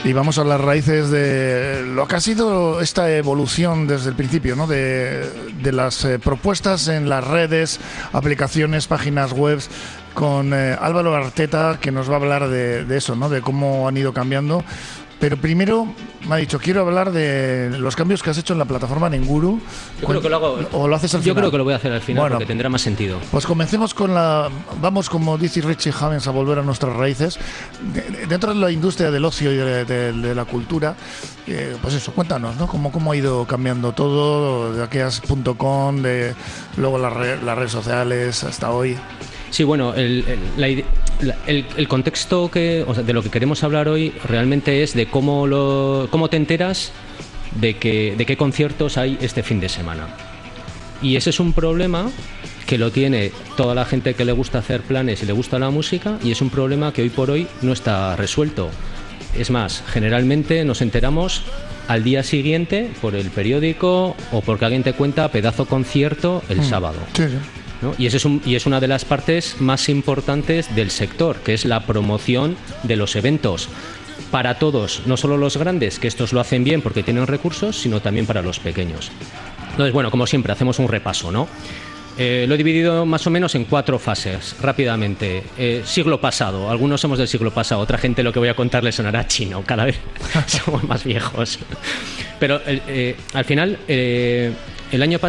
Y vamos a las raíces de lo que ha sido esta evolución desde el principio, ¿no? De las propuestas en las redes, aplicaciones, páginas web, con Álvaro Arteta, que nos va a hablar de eso, ¿no? De cómo han ido cambiando. Pero primero me ha dicho, quiero hablar de los cambios que has hecho en la plataforma Nenguru. Yo creo que lo hago. ¿O lo haces al final? Yo creo que lo voy a hacer al final, bueno, porque tendrá más sentido. Pues comencemos con vamos, como dice Richie Havens, a volver a nuestras raíces. Dentro de la industria del ocio y de la cultura, pues eso, cuéntanos, ¿no? ¿Cómo ha ido cambiando todo, de aquellas.com, de luego las redes sociales, hasta hoy? Sí, bueno, el contexto de lo que queremos hablar hoy realmente es de cómo te enteras de qué conciertos hay este fin de semana. Y ese es un problema que lo tiene toda la gente que le gusta hacer planes y le gusta la música, y es un problema que hoy por hoy no está resuelto. Es más, generalmente nos enteramos al día siguiente por el periódico o porque alguien te cuenta pedazo concierto el sábado. Sí, sí. ¿No? Y es una de las partes más importantes del sector, que es la promoción de los eventos para todos, no solo los grandes, que estos lo hacen bien porque tienen recursos, sino también para los pequeños. Entonces, bueno, como siempre, hacemos un repaso, ¿no? Lo he dividido más o menos en 4 fases, rápidamente. Siglo pasado, algunos somos del siglo pasado, otra gente lo que voy a contar le sonará chino, cada vez somos más viejos. Pero al final, el año pasado